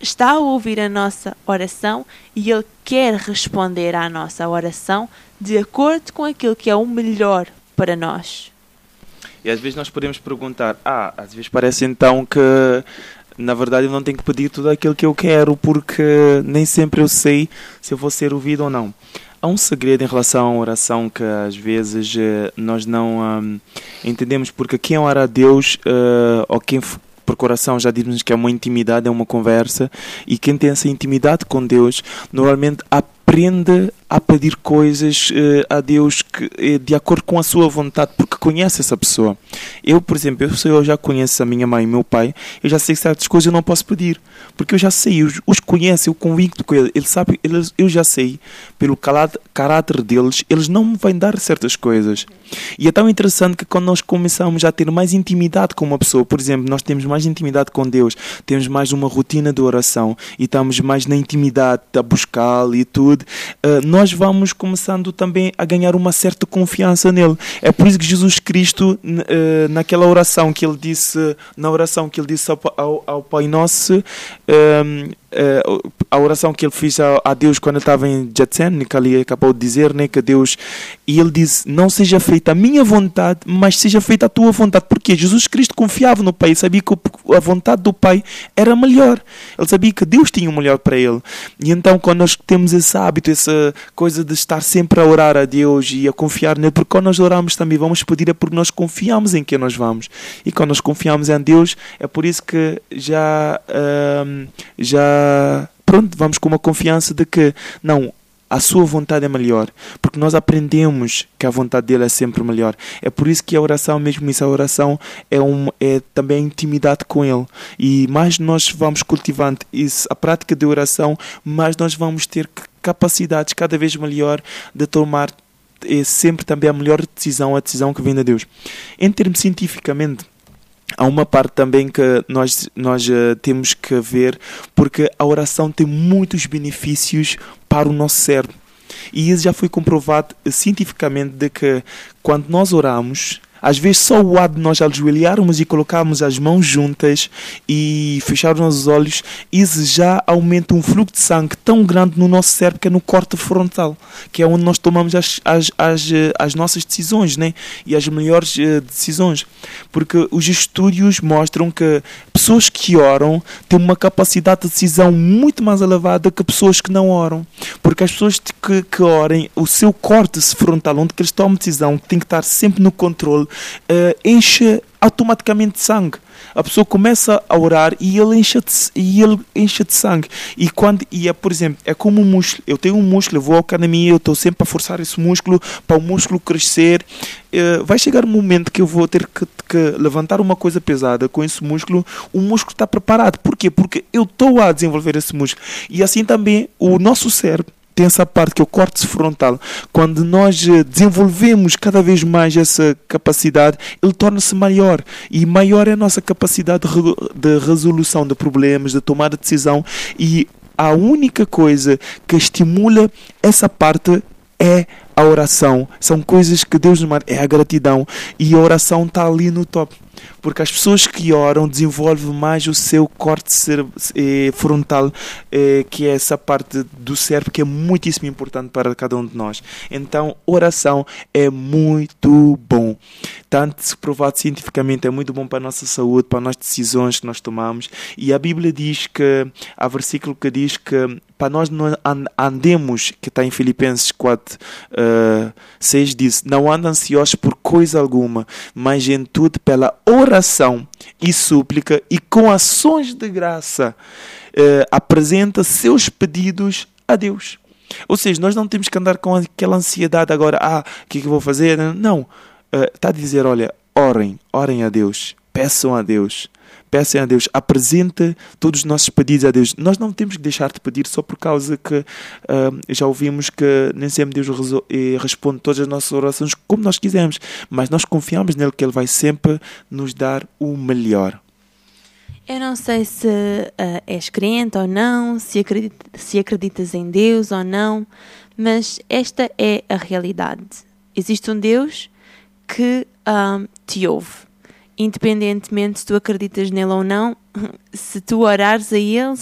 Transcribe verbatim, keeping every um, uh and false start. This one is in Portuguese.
está a ouvir a nossa oração e Ele quer responder à nossa oração de acordo com aquilo que é o melhor para nós. E às vezes nós podemos perguntar, ah, às vezes parece então que na verdade eu não tenho que pedir tudo aquilo que eu quero porque nem sempre eu sei se eu vou ser ouvido ou não. Há um segredo em relação à oração que às vezes nós não um, entendemos, porque quem ora a Deus, uh, ou quem por coração já dizemos que é uma intimidade, é uma conversa, e quem tem essa intimidade com Deus normalmente aprende a pedir coisas uh, a Deus que, uh, de acordo com a sua vontade, porque conhece essa pessoa. Eu, por exemplo, eu, eu já conheço a minha mãe e meu pai, eu já sei que certas coisas eu não posso pedir, porque eu já sei, eu os conheço, eu convicto com eles, ele sabe, eles, eu já sei, pelo calado, caráter deles, eles não me vão dar certas coisas. E é tão interessante que quando nós começamos a ter mais intimidade com uma pessoa, por exemplo, nós temos mais intimidade com Deus, temos mais uma rotina de oração e estamos mais na intimidade a buscá-lo e tudo, uh, nós vamos começando também a ganhar uma certa confiança nele. É por isso que Jesus Cristo, uh, naquela oração que ele disse, na oração que ele disse ao, ao, ao Pai Nosso, um, uh, a oração que ele fez a, a Deus quando ele estava em Getsemane, que ele acabou de dizer, né, que Deus, e ele disse, não seja feita a minha vontade, mas seja feita a tua vontade. Porque Jesus Cristo confiava no Pai, sabia que a vontade do Pai era melhor. Ele sabia que Deus tinha o melhor para ele. E então, quando nós temos esse hábito, essa coisa de estar sempre a orar a Deus e a confiar nele, porque quando nós oramos também vamos pedir é porque nós confiamos em quem nós vamos. E quando nós confiamos em Deus, é por isso que já, hum, já pronto, vamos com uma confiança de que, não, a sua vontade é melhor, porque nós aprendemos que a vontade dele é sempre melhor. É por isso que a oração, mesmo isso, a oração é, um, é também a intimidade com ele. E mais nós vamos cultivando isso, a prática de oração, mais nós vamos ter capacidades cada vez melhor de tomar é, sempre também a melhor decisão, a decisão que vem de Deus. Em termos cientificamente, há uma parte também que nós, nós uh, temos que ver, porque a oração tem muitos benefícios para o nosso cérebro. E isso já foi comprovado uh, cientificamente de que quando nós oramos, às vezes só o ato de nós ajoelharmos e colocarmos as mãos juntas e fecharmos os olhos, isso já aumenta um fluxo de sangue tão grande no nosso cérebro, que é no córtex frontal, que é onde nós tomamos as, as, as, as nossas decisões, né? E as melhores uh, decisões. Porque os estudos mostram que pessoas que oram têm uma capacidade de decisão muito mais elevada que pessoas que não oram. Porque as pessoas que, que orem, o seu córtex frontal, onde que eles tomam decisão, que tem que estar sempre no controle, Uh, enche automaticamente de sangue. A pessoa começa a orar e ele enche de, e ele enche de sangue. E, quando, e é, por exemplo, é como um músculo. Eu tenho um músculo, eu vou à academia, eu estou sempre a forçar esse músculo para o músculo crescer. Uh, vai chegar um momento que eu vou ter que, que levantar uma coisa pesada com esse músculo. O músculo está preparado. Por quê? Porque eu estou a desenvolver esse músculo. E assim também o nosso cérebro tem essa parte que é o córtex frontal. Quando nós desenvolvemos cada vez mais essa capacidade, ele torna-se maior. E maior é a nossa capacidade de resolução de problemas, de tomar a decisão. E a única coisa que estimula essa parte é a oração. São coisas que Deus nos manda, é a gratidão. E a oração está ali no top. Porque as pessoas que oram desenvolvem mais o seu córtex eh, frontal, eh, que é essa parte do cérebro que é muitíssimo importante para cada um de nós. Então, oração é muito bom. Tanto se provado cientificamente, é muito bom para a nossa saúde, para as nossas decisões que nós tomamos. E a Bíblia diz que, há versículo que diz que para nós não andemos, que está em Filipenses quatro, uh, seis, diz, não andem ansiosos por coisa alguma, mas em tudo pela oração e súplica e com ações de graça uh, apresenta seus pedidos a Deus. Ou seja, nós não temos que andar com aquela ansiedade agora, ah, o que é que eu vou fazer? Não, uh, está a dizer, olha, orem, orem a Deus, peçam a Deus. Peçam a Deus, apresenta todos os nossos pedidos a Deus. Nós não temos que deixar de pedir só por causa que uh, já ouvimos que nem sempre Deus resol- responde todas as nossas orações como nós quisermos, mas nós confiamos nele que Ele vai sempre nos dar o melhor. Eu não sei se uh, és crente ou não, se, acredita, se acreditas em Deus ou não, mas esta é a realidade. Existe um Deus que um, te ouve. Independentemente se tu acreditas nele ou não, se tu orares a ele,